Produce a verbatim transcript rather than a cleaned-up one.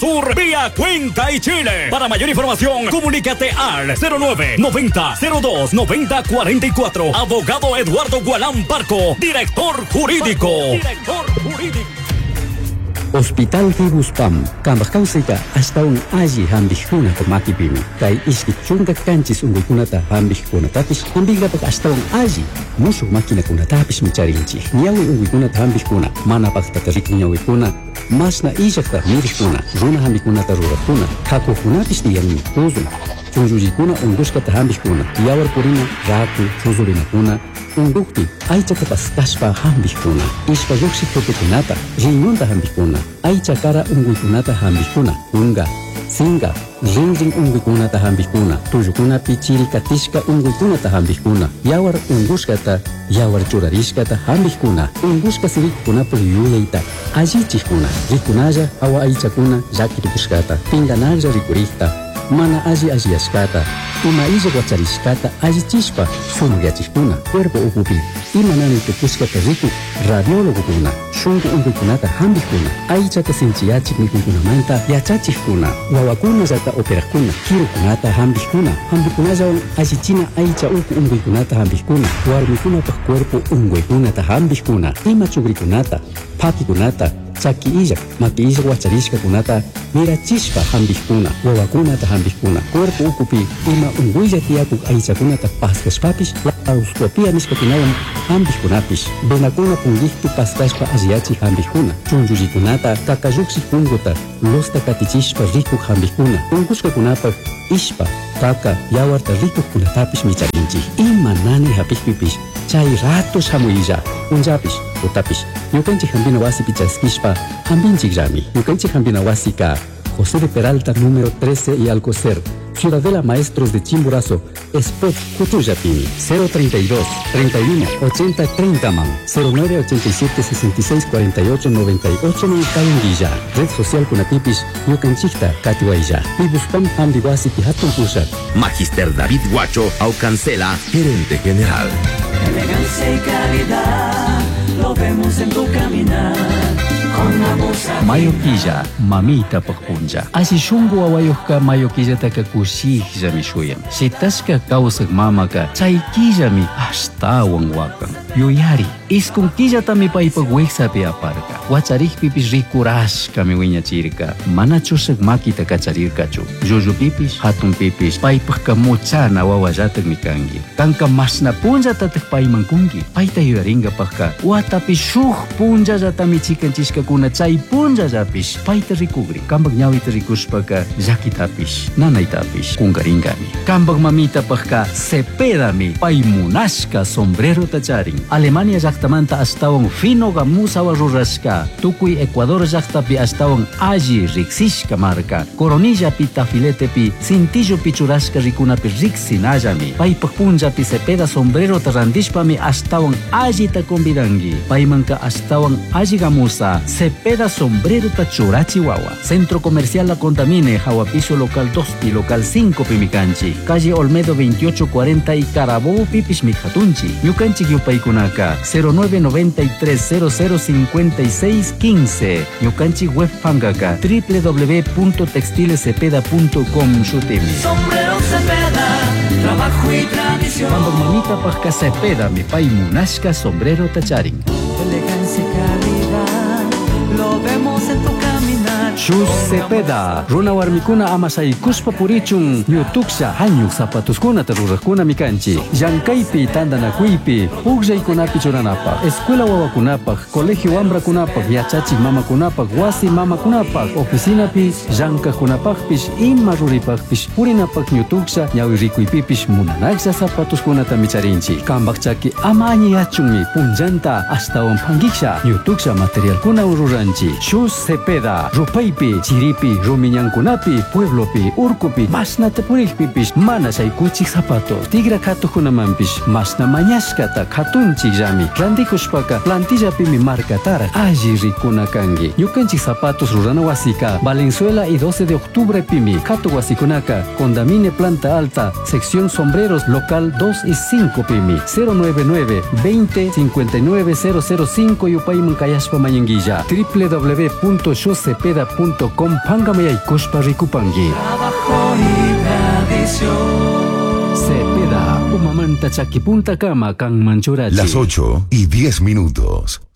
Sur vía Cuenca y Chile. Para mayor información, comunícate al cero nueve noventa cero dos noventa cuarenta y cuatro. Abogado Eduardo Gualán Parco, director jurídico. Director jurídico. Hospital Fibuspam, Kambakausika, hasta un aji hambihuna ko makipimi. Kay iskichunga kanchis ungukunata hambihuna tapis, hambigapak hasta un aji. Musu makina kuna tapis micharinchi. Nyawi ungukunata hambihuna, mana paktatalik nyawi kuna. Mas na ijakta mirikuna, runa hambikunata rurakuna. Kako kunapis diyan mikuzun. Chunjujikuna unguskata hambihuna. Yawar purina, raku, chuzurina kuna. Undukti, aichata paskashpa hambihuna. Ishpa yuksi kunata, rinyonta hambihuna. Aichakara unguikunata hambihuna. Unga, singa, rinring unguikunata hambihuna. Tuyukuna pichiri katishka unguikunata hambihuna. Yawar unguskata, yawar churarishkata hambihuna. Unguska sirikuna puliyuleita. Ajichikuna, rikunaya awa aichakuna yakirikushkata. Pinganaja rikurikta. Mana aji ajiashkata. Ima ija guacharishkata ajichishpa sumugyachikuna. Cuerpo ukupi. Ima nani tukushkata riku radiólogo kuna. Shungu unguikunata hambihuna. Aichata sinchiyachik mikunkunamanta yachachikuna. Wawakuna zata operakuna. Kirukunata hambihuna. Hambikunaya ajichina aicha uku unguikunata hambihuna. Warmikunata cuerpo unguikunata hambihuna. Ima chugrikunata. Pakikunata. Chaki ija, maki ija guacharishka kunata, mira chispa hambihkuna, wawakunata hambihkuna, cuerpo ukupi, ima unguilla tiapuk aichakunata paskashpapish, lauscopia miskotinawan hambihkunapish, benakuna pungihtu paskashpa asiachi hambihkuna, chunjujikunata, kakayuksi kunguta, losta katichishpa rikuk hambihkuna, ungushka kunapa, ishpa, kaka, yawarta rikuk kunatapish micharinchi, ima nani hapishpipish, chay ratos hamuilla, unjapish, utapish, yukanchik hambina wasi pichaskishpa, hambinchik rami, yukanchik hambina wasi ka, José de Peralta número trece y Alcocer, Ciudadela Maestros de Chimborazo, Spot Cutuyapini, cero treinta y dos, treinta y uno, ochenta, treinta man, cero nueve ochenta y siete, sesenta y seis, cuarenta y ocho, noventa y ocho Calunguilla, Red Social Kunatipis, Yucanchikta, Katiwailla, Pibuspam Hambiwasi Pihatun Kushat. Magister David Guacho, Aucancela, gerente general. Elegancia y calidad, lo vemos en tu caminar. Mayoquilla, mamita pajunja. Así shungu awayoka mayoquilla taka kushija mi shuyam. Si taska kausak mamaka, chaiquilla mi hasta wangwakan. Yuyari, iskunquilla tami paipa weksa pe aparka. Wacharich pipis rikurashka mi wiña chirka. Mana chusak makita kacharirka chu. Juju pipis, hatun pipis, paipaka muchana wawajatak mi kangi. Kanka masna punja tatak paimankungi. Paita yuyaringa paka. Watapi shuh punja jatami chikanchishka kuna chay punja japish. Paita rikugri. Kambag nyawita rikushpaka jakitapish. Nanaitapish. Kungaringami. Kambag mamita paka sepedami. Paimunashka sombrero tacharing. Alemania llaqtamanta astawan fino gamusawa rurashka. Tukuy Ecuador llaqtapi astawan alli riksishka marka. Coronilla pi tafiletepi cintillo pichurashka rikunapi riksinallami. Paypak punjapi sepeda sombrero tarandishpami astawan alli ta convidangi. Paymanka astawan alli gamusa sepeda sombrero ta churachi wawa. Centro Comercial La Contamine, Jawapiso local dos pi local cinco pi mikanchi. Calle Olmedo veintiocho cuarenta y Carabobo pipis mikhatunchi. Ñukanchik yupaykunaka cero nueve noventa y tres cero cero cincuenta y seis quince. Ñukanchik web fangaka w w w punto textilesepeda punto com shutimi. Sombrero Cepeda, trabajo y tradición. Cuando mamita pajka Cepeda mi pay munashka sombrero tacharin. Elegancia y calidad, lo vemos en tu caminar. Shus Cepeda, runa warmikuna amasay kuspa purichun, yutuksha hanyuk zapatuskuna tarurakuna mikanchi. Yankaypi tandanakuypi, ugjaykunapi churanapaq, escuela wawakunapaq, colegio wambrakunapaq, yachachik mamakunapaq, wasi mamakunapaq, oficinapi llankakunapaqpish, ima ruripaqpish, purinapaq yutuksha, ñawi rikuypipish munanaksha zapatuskunata micharinchi. Kambaqchaki ama añiyachunmi, punllanta astawan pangiksha, yutuksha materialkuna ururanchi. Shus Cepeda, rupaypi, chiripi, rumiñankunapi, pueblopi, urkupi, masna tapurikpipish, mana saykuchik zapatos. Tigra katukunamampish, masna mañashkata katunchik llami. Randikushpaka, plantillapi mi markatara, alli rikuna kangi. Ñukanchik zapatos rurana wasika, Valenzuela y doce de octubre pimi, katu wasikunaka, Condamine planta alta, sección sombreros local dos y cinco pimi, cero nueve nueve, veinte, cincuenta y nueve, cero cero cinco yupayman kayashpa mañanguilla, w w w punto shuscepeda punto com pangamayaykuspa rikupangi. Trabajo y tradición. Cepeda, umamanta chakipunta kama kang manchurachi. Las ocho y diez minutos.